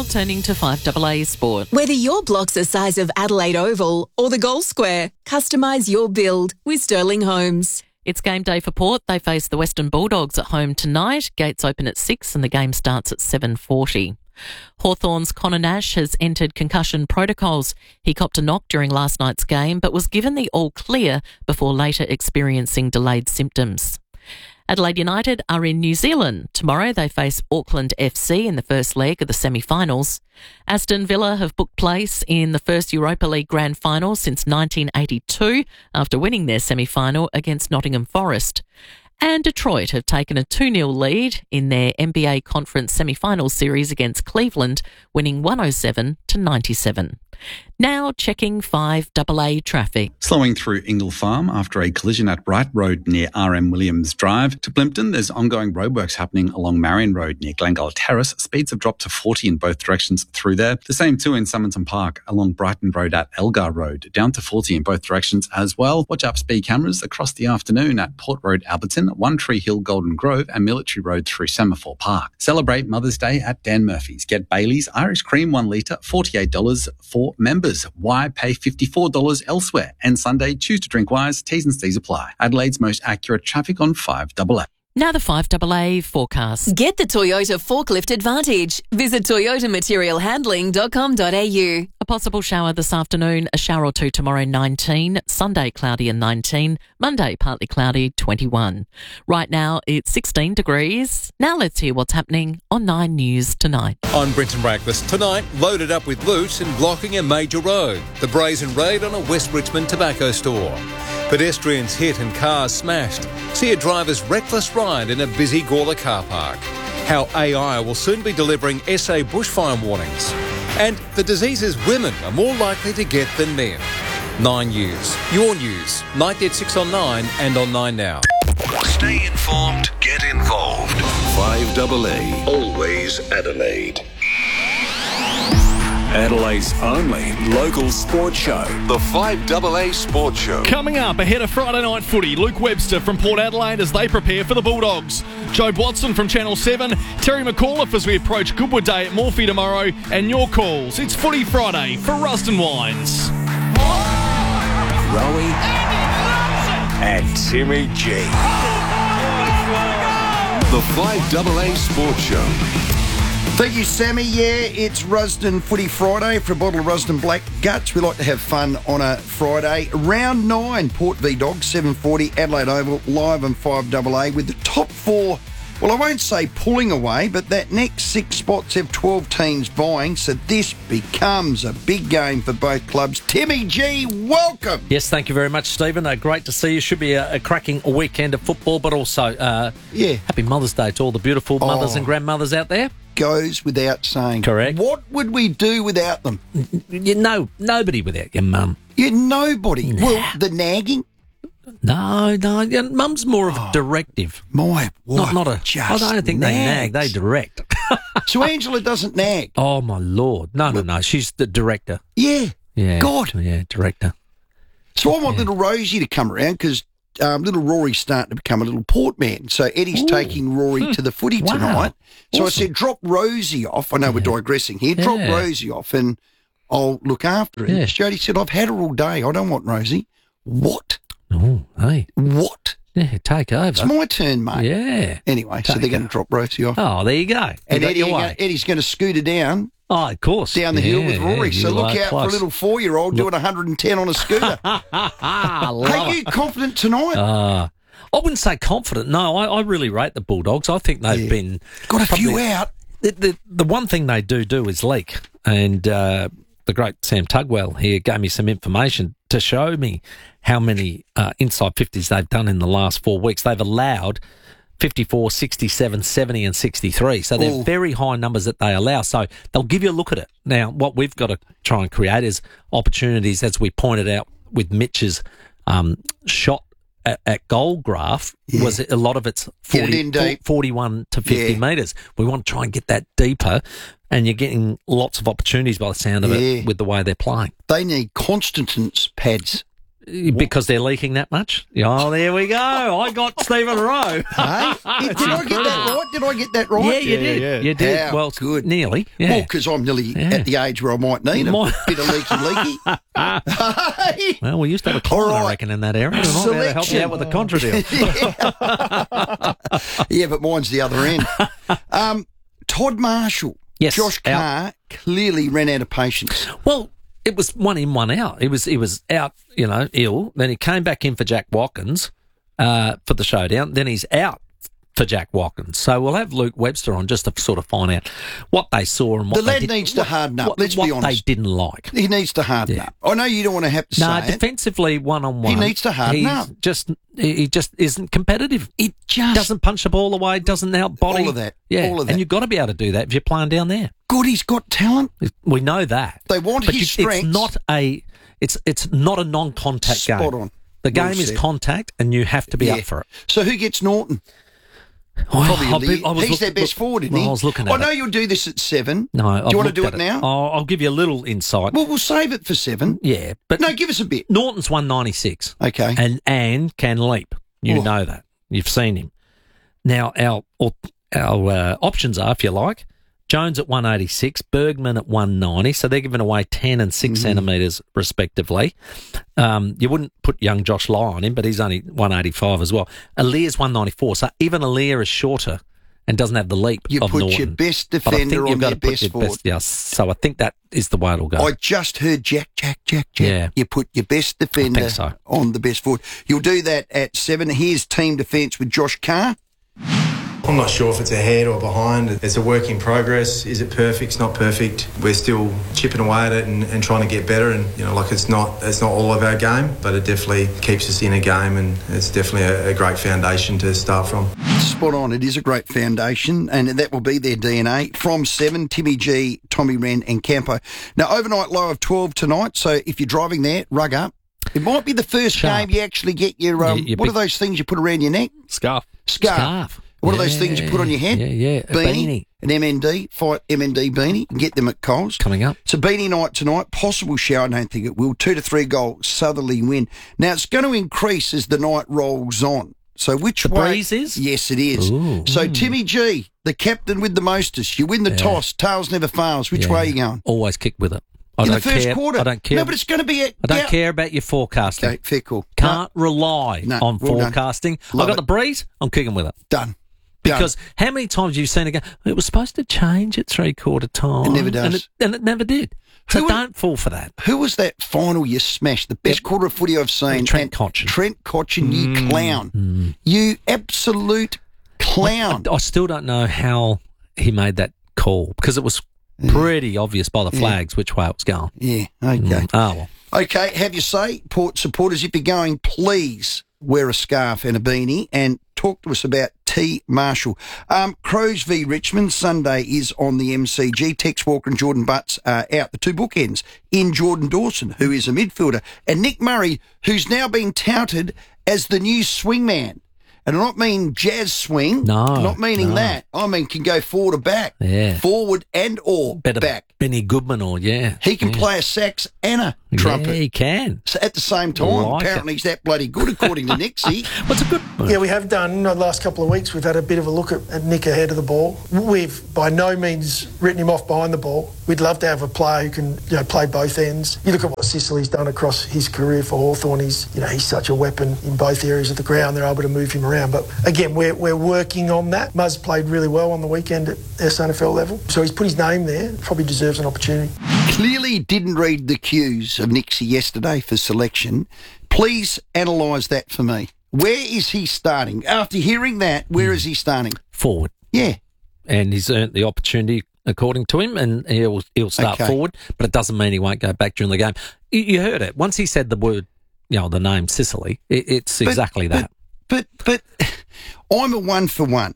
turning to 5AA Sport. Whether your block's the size of Adelaide Oval or the Gold Square, customise your build with Sterling Homes. It's game day for Port. They face the Western Bulldogs at home tonight. Gates open at 6 and the game starts at 7:40. Hawthorn's Connor Nash has entered concussion protocols. He copped a knock during last night's game but was given the all clear before later experiencing delayed symptoms. Adelaide United are in New Zealand. Tomorrow they face Auckland FC in the first leg of the semi-finals. Aston Villa have booked place in the first Europa League Grand Final since 1982 after winning their semi-final against Nottingham Forest. And Detroit have taken a 2-0 lead in their NBA Conference semi-final series against Cleveland, winning 107-97. Now checking 5AA traffic. Slowing through Ingle Farm after a collision at Bright Road near RM Williams Drive. To Plimpton, there's ongoing roadworks happening along Marion Road near Glengall Terrace. Speeds have dropped to 40 in both directions through there. The same too in Summerton Park along Brighton Road at Elgar Road, down to 40 in both directions as well. Watch up speed cameras across the afternoon at Port Road Alberton, One Tree Hill Golden Grove and Military Road through Semaphore Park. Celebrate Mother's Day at Dan Murphy's. Get Bailey's Irish Cream 1 litre, $48 for members. Why pay $54 elsewhere? And Sunday, choose to drink wise. T's and C's apply. Adelaide's most accurate traffic on 5AA. Now the 5AA forecast. Get the Toyota Forklift Advantage. Visit toyotamaterialhandling.com.au. A possible shower this afternoon, a shower or two tomorrow, 19. Sunday, cloudy and 19. Monday, partly cloudy, 21. Right now, it's 16 degrees. Now let's hear what's happening on 9 News tonight. I'm Brenton Brackless. Tonight, loaded up with loot and blocking a major road. The brazen raid on a West Richmond tobacco store. Pedestrians hit and cars smashed. See a driver's reckless ride in a busy Gawler car park. How AI will soon be delivering SA bushfire warnings. And the diseases women are more likely to get than men. 9 News. Your news. 9 at 6 on 9 and on 9 Now. Stay informed, get involved. 5AA. Always Adelaide. Adelaide's only local sports show. The 5AA Sports Show. Coming up ahead of Friday night footy, Luke Webster from Port Adelaide as they prepare for the Bulldogs. Joe Watson from Channel 7, Terry McAuliffe as we approach Goodwood Day at Morphy tomorrow, and your calls. It's Footy Friday for Ruston Wines. Rowie and Timmy G. The 5AA Sports Show. Thank you, Sammy. Yeah, it's Rusden Footy Friday for a bottle of Rusden Black Guts. We like to have fun on a Friday. Round 9, Port v Dogs, 7:40, Adelaide Oval, live on 5AA with the top 4, well, I won't say pulling away, but that next 6 spots have 12 teams buying, so this becomes a big game for both clubs. Timmy G, welcome. Yes, thank you very much, Stephen. Great to see you. Should be a cracking weekend of football, but also happy Mother's Day to all the beautiful mothers and grandmothers out there. Goes without saying. Correct. What would we do without them? Nobody without your mum. You're nobody. Nah. Well, the nagging? No. Mum's more of a directive. My wife Not a. I don't think they nag. They direct. So Angela doesn't nag. Oh my Lord! No. She's the director. Yeah. God. Yeah, director. So I want little Rosie to come around because little Rory's starting to become a little port man. So Eddie's taking Rory to the footy tonight. So Awesome. I said, drop Rosie off. I know we're digressing here. Drop Rosie off and I'll look after her. Yeah. Jodie said, I've had her all day. I don't want Rosie. What? Oh, hey. What? Yeah, take over. It's my turn, mate. Yeah. Anyway, so they're going to drop Rosie off. Oh, there you go. And Eddie's going to scoot her down. Oh, of course. Down the hill with Rory. So look out for a little 4-year-old doing 110 on a scooter. Are you confident tonight? I wouldn't say confident. No, I really rate the Bulldogs. I think they've been... Got a few out. The one thing they do is leak. And the great Sam Tugwell here gave me some information to show me how many inside 50s they've done in the last 4 weeks. They've allowed 54, 67, 70 and 63. So they're very high numbers that they allow. So they'll give you a look at it. Now, what we've got to try and create is opportunities, as we pointed out with Mitch's shot at goal graph, was a lot of it's 41 to 50 metres. We want to try and get that deeper, and you're getting lots of opportunities by the sound of it with the way they're playing. They need Constantance pads. Because they're leaking that much? Oh, there we go. I got Stephen Rowe. Hey? Did I get that right? Did I get that right? Yeah, you did. yeah. You did. How Well, good. Nearly. Yeah. Well, because I'm nearly at the age where I might need a bit of leaky. Hey? Well, we used to have a client, All right. I reckon, in that area. We might be able to help you out with a contra deal. Yeah, but mine's the other end. Todd Marshall. Yes, Josh Carr clearly ran out of patience. Well, it was 1 in, 1 out. He was out, ill. Then he came back in for Jack Watkins for the showdown. Then he's out for Jack Watkins. So we'll have Luke Webster on just to sort of find out what they saw and what The they lad did, needs to harden up, let's be what honest. they didn't like. He needs to harden up. I know you don't want to have to No, say it. defensively, one-on-one. He needs to harden up. He just isn't competitive. It just Doesn't punch the ball away, doesn't outbody. All of that. Yeah, All of that. and you've got to be able to do that if you're playing down there. good. He's got talent. We know that. They want but his strengths. It's not a non-contact game. Spot on. The Well game is said. contact, and you have to be up for it. So who gets Norton? Well, Probably He's their best forward, isn't he? I was looking at I know it. you'll do this at 7. No, do you want to do it now? I'll give you a little insight. Well, we'll save it for 7. Yeah, but No, give us a bit. Norton's 196. Okay. And can leap. You Oh. know that. You've seen him. Now, our options are, if you like, Jones at 186, Bergman at 190, so they're giving away 10 and 6 centimetres respectively. You wouldn't put young Josh Lye on him, but he's only 185 as well. Aaliyah's 194, so even Aaliyah is shorter and doesn't have the leap You of put Norton. your best But I think defender you've on got your to put best your forward. best. Yeah, so I think that is the way it'll go. I just heard Jack. Yeah. You put your best defender so. on the best forward. You'll do that at 7. Here's team defence with Josh Carr. I'm not sure if it's ahead or behind. It's a work in progress. Is it perfect? It's not perfect. We're still chipping away at it and trying to get better. And it's not all of our game, but it definitely keeps us in a game, and it's definitely a great foundation to start from. Spot on. It is a great foundation, and that will be their DNA. From 7, Timmy G, Tommy Wren and Campo. Now, overnight low of 12 tonight, so if you're driving there, rug up. It might be the first Sharp. game you actually get your, what are those things you put around your neck? Scarf. Scarf. What are those things you put on your head? Yeah. A beanie. An MND, fight MND beanie. You can get them at Coles. Coming up. It's a beanie night tonight. Possible shower. I don't think it will. 2 to 3 goal southerly win. Now, it's going to increase as the night rolls on. So which The way? breeze is? Yes, it is. Ooh. So Timmy G, the captain with the mostest. You win the toss. Tails never fails. Which way are you going? Always kick with it. I In don't the first care. quarter? I don't care. No, but it's going to be I don't care about your forecasting. Okay, fair call. Can't rely No, on well done. forecasting. Love I got it. the breeze. I'm kicking with it. Done. Because how many times have you seen it go, it was supposed to change at 3/4 time? It never does. And it never did. So Who- don't fall for that. Who was that final you smashed? The best quarter of footy I've seen. Trent Cotchin. Trent Cotchin, you clown. You absolute clown. I still don't know how he made that call because it was pretty obvious by the flags which way it was going. Yeah, okay. Oh, well. Okay, have your say, Port supporters. If you're going, please wear a scarf and a beanie and talk to us about T. Marshall. Crows v Richmond, Sunday is on the MCG. Tex Walker and Jordan Butts are out, the two bookends, in Jordan Dawson, who is a midfielder, and Nick Murray, who's now been touted as the new swingman. And I don't mean jazz swing. No, I'm not meaning no. that. I mean can go forward or back. Yeah. Forward and or Better back. Benny Goodman or, He can play a sax and a trumpet. Yeah, he can. So at the same time, Like apparently he's that bloody good, according to Nixie. What's a good Yeah, we have done. The last couple of weeks, we've had a bit of a look at Nick ahead of the ball. We've by no means written him off behind the ball. We'd love to have a player who can play both ends. You look at what Sicily's done across his career for Hawthorn. He's such a weapon in both areas of the ground. They're able to move him around. But again, we're working on that. Muzz played really well on the weekend at SNFL level, so he's put his name there. Probably deserves an opportunity. Clearly didn't read the cues of Nixie yesterday for selection. Please analyse that for me. Where is he starting? After hearing that, where is he starting? Forward. Yeah. And he's earned the opportunity, according to him, and he'll start Okay. forward, but it doesn't mean he won't go back during the game. You heard it. Once he said the word, the name Sicily, it's exactly that. But I'm a 1 for 1.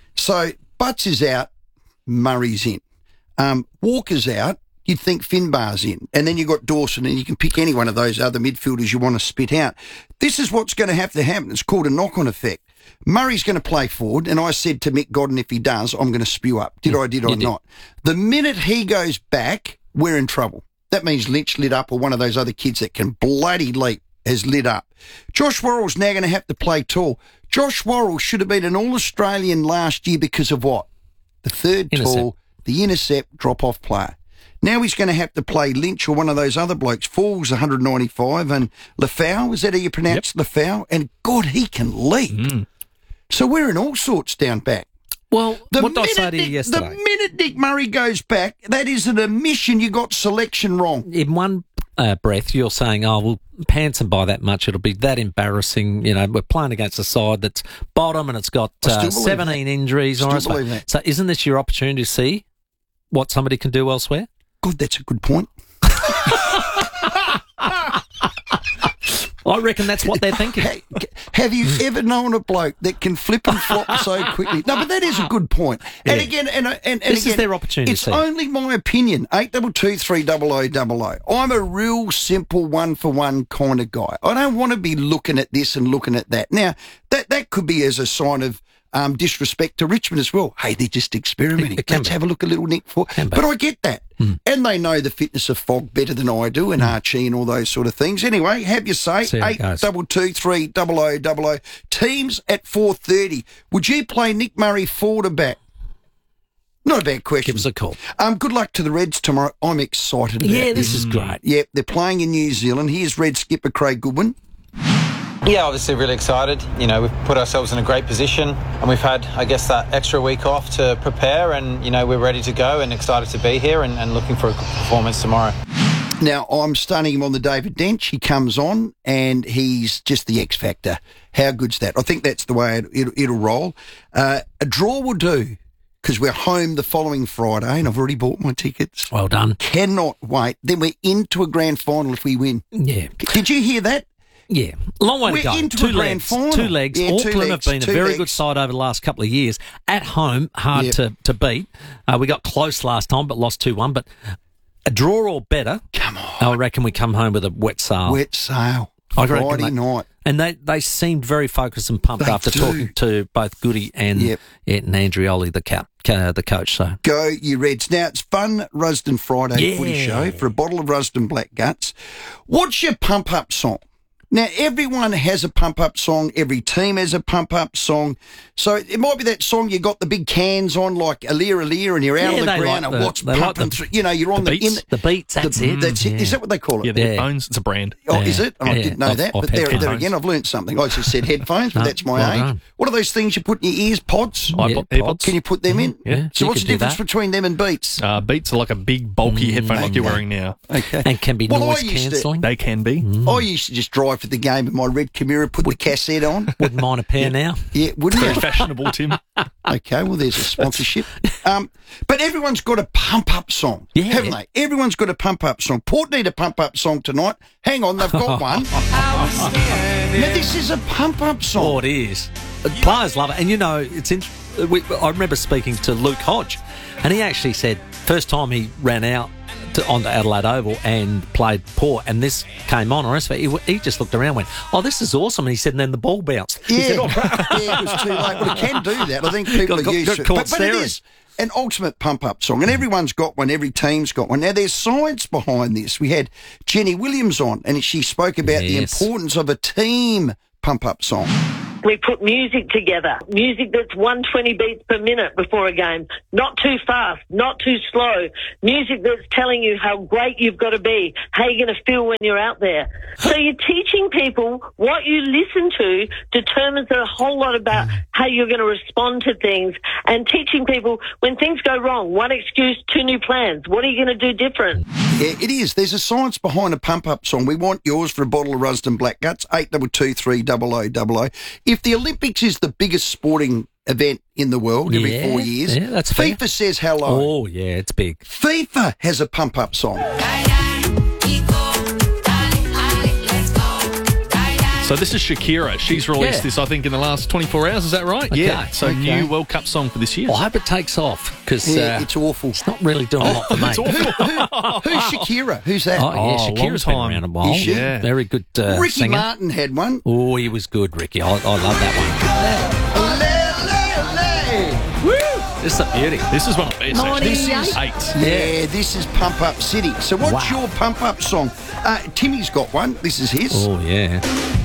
So Butts is out, Murray's in. Walker's out, you'd think Finbar's in. And then you've got Dawson, and you can pick any one of those other midfielders you want to spit out. This is what's going to have to happen. It's called a knock-on effect. Murray's going to play forward, and I said to Mick Godden, if he does, I'm going to spew up. Did I not? The minute he goes back, we're in trouble. That means Lynch lit up or one of those other kids that can bloody leap. has lit up. Josh Worrell's now going to have to play tall. Josh Worrell should have been an All-Australian last year because of what? The third tall, the intercept drop-off player. Now he's going to have to play Lynch or one of those other blokes. Falls 195 and Lafau, is that how you pronounce Lafau? And God, he can leap. So we're in all sorts down back. Well, what did I say to you yesterday? The minute Nick Murray goes back, that is an admission you got selection wrong. In one breath, you're saying, oh, we'll pants him by that much. It'll be that embarrassing. You know, we're playing against a side that's bottom and it's got 17 injuries. So isn't this your opportunity to see what somebody can do elsewhere? God, that's a good point. I reckon that's what they're thinking. Have you ever known a bloke that can flip and flop so quickly? No, but that is a good point. And again, this is their opportunity. It's only my opinion. 8223 300 I'm a real simple one-for-one kind of guy. I don't want to be looking at this and looking at that. Now, that could be as a sign of disrespect to Richmond as well. Hey, they're just experimenting. Let's have a look at little Nick Ford. But I get that. And they know the fitness of Fogg better than I do, and Archie and all those sort of things. Anyway, have your say. 8223 0000. Teams at 4:30. Would you play Nick Murray forward or back? Not a bad question. Give us a call. Good luck to the Reds tomorrow. I'm excited about this. This is great. Yep, they're playing in New Zealand. Here's Red skipper Craig Goodwin. Yeah, obviously really excited. You know, we've put ourselves in a great position and we've had, I guess, that extra week off to prepare and, you know, we're ready to go and excited to be here and looking for a good performance tomorrow. Now, I'm stunning him on the David Dench. He comes on and he's just the X factor. How good's that? I think that's the way it'll roll. A draw will do because we're home the following Friday and I've already bought my tickets. Well done. Cannot wait. Then we're into a grand final if we win. Yeah. Did you hear that? Yeah, long way to go. Into two a grand legs. final. 2 legs. Yeah, Auckland have been a very good side over the last couple of years. At home, hard to beat. We got close last time, but lost 2-1. But a draw or better. Come on. I reckon we come home with a wet sail. Wet sail. Friday night. And they seemed very focused and pumped after talking to both Goody and Andrioli, the coach. So go, you Reds. Now, it's fun Rusden Friday footy show for a bottle of Rusden Black Guts. What's your pump-up song? Now, everyone has a pump-up song. Every team has a pump-up song. So it might be that song you got the big cans on, like Aaliyah, and you're out on the ground and what's pumping through. You know, you're on the beats. The beats, that's it. That's it. Is that what they call it? Yeah, the headphones. It's a brand. Oh, is it? I didn't know that. But there again, I've learned something. I just said headphones, but that's my age. What are those things you put in your ears? Pods? AirPods. Can you put them in? Yeah. So what's the difference between them and Beats? Beats are like a big, bulky headphone like you're wearing now. Okay. And can be noise cancelling. They can be. I used to just drive for the game in my red Chimera, put the cassette on. Wouldn't mind a pair now. Yeah, wouldn't Very you? fashionable, Tim. Okay, well, there's a sponsorship. But everyone's got a pump-up song, haven't they? Everyone's got a pump-up song. Port need a pump-up song tonight. Hang on, they've got one. Now, this is a pump-up song. Oh, it is. Players love it. And, you know, I remember speaking to Luke Hodge, and he actually said first time he ran out onto Adelaide Oval and played Port, and this came on, he just looked around and went, oh, this is awesome. And he said, and then the ball bounced. Yeah, he said, oh, yeah, it was too late. Well, it can do that. I think people are used to it. But it is an ultimate pump-up song, and everyone's got one. Every team's got one. Now, there's science behind this. We had Jenny Williams on, and she spoke about the importance of a team pump-up song. We put music together, music that's 120 beats per minute before a game, not too fast, not too slow, music that's telling you how great you've got to be, how you're going to feel when you're out there. So you're teaching people what you listen to determines a whole lot about how you're going to respond to things, and teaching people when things go wrong, one excuse, two new plans. What are you going to do different? Yeah, it is. There's a science behind a pump-up song. We want yours for a bottle of Rusden Black Guts, 8223 0000. If the Olympics is the biggest sporting event in the world every 4 years, that's FIFA fair. says hello. Oh, yeah, it's big. FIFA has a pump-up song. So this is Shakira. She's released this, I think, in the last 24 hours. Is that right? Okay. Yeah. So new World Cup song for this year. Well, I hope it takes off because it's awful. It's not really doing a lot for me. It's awful. Who's Shakira? Who's that? Oh, yeah, Shakira's been around a while. Is she? Yeah. Very good Ricky singer. Martin had one. Oh, he was good, Ricky. I love that one. Woo! This is a beauty. This is one of the best. actually. This is 8. Yeah, this is Pump Up City. So what's your Pump Up song? Timmy's got one. This is his. Oh, yeah.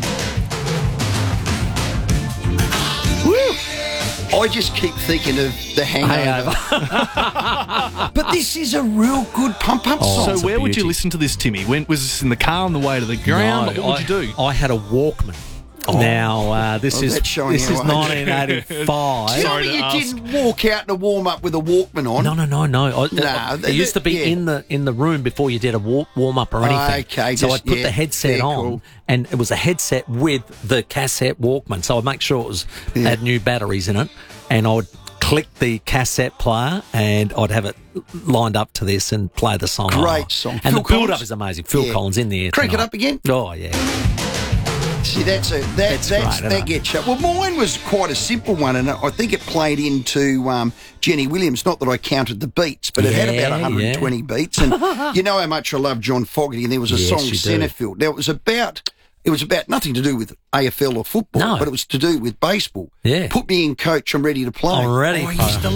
Woo! I just keep thinking of The Hangover. But this is a real good pump-up song. So where would you listen to this, Timmy? When was this in the car on the way to the ground? No, what would you do? I had a Walkman. Now, this is that's showing our age. 1985. Tell me you didn't walk out to warm up with a Walkman on. No. It used to be in the room before you did a warm up or anything. Okay, so I'd put the headset on, cool. and it was a headset with the cassette Walkman. So I'd make sure it had new batteries in it, and I would click the cassette player, and I'd have it lined up to this and play the song. Great song. And Phil the build-up Collins? is amazing. Phil Collins in the air. Crank it tonight. up again. Oh, yeah. See, that gets you. Well, mine was quite a simple one, and I think it played into Jenny Williams. Not that I counted the beats, but it had about 120 beats. And you know how much I love John Fogerty, and there was a song, Centerfield. Now, it was about nothing to do with AFL or football, but it was to do with baseball. Yeah. Put me in, coach, I'm ready to play. I'm ready. I used to